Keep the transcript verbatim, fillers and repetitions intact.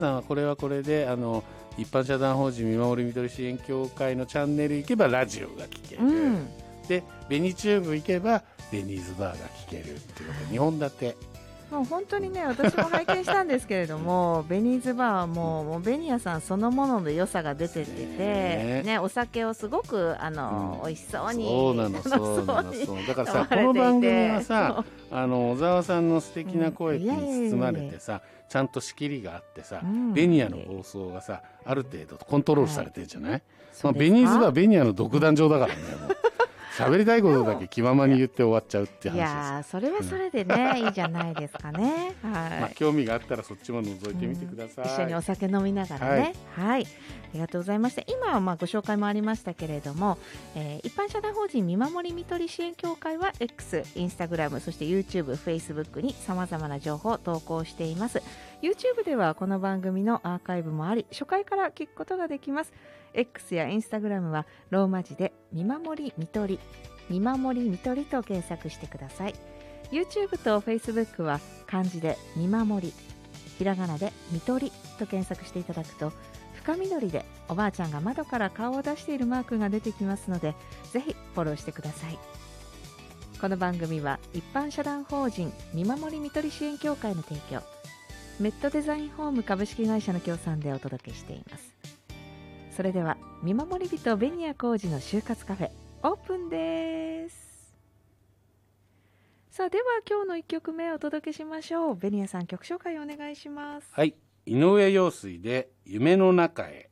これはこれであの一般社団法人見守りみどり支援協会のチャンネル行けばラジオが聞ける、うん、でベニチューブ行けばベニーズバーが聞けるっていうことでにほん立て。 もう本当にね、私も拝見したんですけれどもベニーズバーはもう、もうベニヤさんそのものの良さが出てきてて、ね、お酒をすごくあの、うん、美味しそうにそうなのそうなのそうだからさこの番組はさあの小沢さんの素敵な声に包まれてさ、うん、ちゃんと仕切りがあってさ、うん、ベニヤの放送がさある程度コントロールされてるじゃない、はい、まあ、ベニーズバーはベニヤの独壇場だからねもう喋りたいことだけ気ままに言って終わっちゃうって話です。いやそれはそれでね、うん、いいじゃないですかね、はい、 まあ、興味があったらそっちも覗いてみてください、 うん、一緒にお酒飲みながらね、はい、はい、ありがとうございました。今はまあご紹介もありましたけれども、えー、一般社団法人見守りみとり支援協会は X、インスタグラム、そして YouTube、Facebook にさまざまな情報を投稿しています。 YouTube ではこの番組のアーカイブもあり初回から聞くことができます。 X やインスタグラムはローマ字で見守りみとり見守りみとりと検索してください。 YouTube と Facebook は漢字で見守り、ひらがなでみとりと検索していただくと深緑でおばあちゃんが窓から顔を出しているマークが出てきますので、ぜひフォローしてください。この番組は一般社団法人見守りみとり支援協会の提供、メットデザインホーム株式会社の協賛でお届けしています。それでは見守り人紅谷浩二の就活カフェオープンです。さあでは今日のいっきょくめお届けしましょう。紅谷さん、曲紹介お願いします。 はい、井上陽水で夢の中へ。